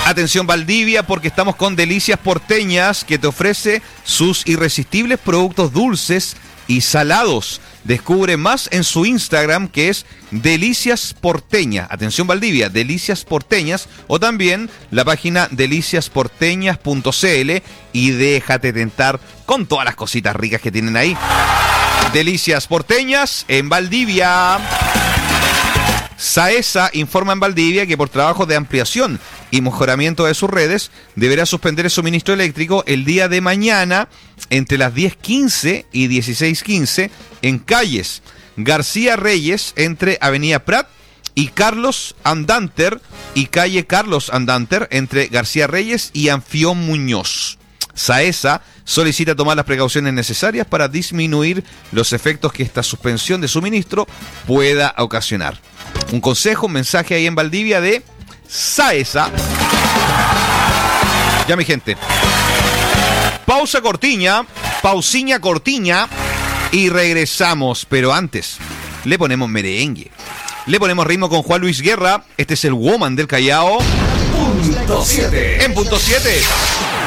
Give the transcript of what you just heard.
Atención Valdivia, porque estamos con Delicias Porteñas, que te ofrece sus irresistibles productos dulces y salados. Descubre más en su Instagram, que es Delicias Porteña. Atención Valdivia, Delicias Porteñas, o también la página deliciasporteñas.cl, y déjate tentar con todas las cositas ricas que tienen ahí. Delicias Porteñas en Valdivia. Saesa informa en Valdivia que por trabajo de ampliación y mejoramiento de sus redes deberá suspender el suministro eléctrico el día de mañana entre las 10:15 y 16:15 en calles García Reyes entre Avenida Prat y Carlos Andanter, y calle Carlos Andanter entre García Reyes y Anfión Muñoz. Saesa solicita tomar las precauciones necesarias para disminuir los efectos que esta suspensión de suministro pueda ocasionar. Un consejo, un mensaje ahí en Valdivia de Saesa. Ya, mi gente. Pausa cortiña, pausiña cortiña, y regresamos. Pero antes, le ponemos merengue. Le ponemos ritmo con Juan Luis Guerra. Este es el Woman del Callao. Punto 7. En punto 7.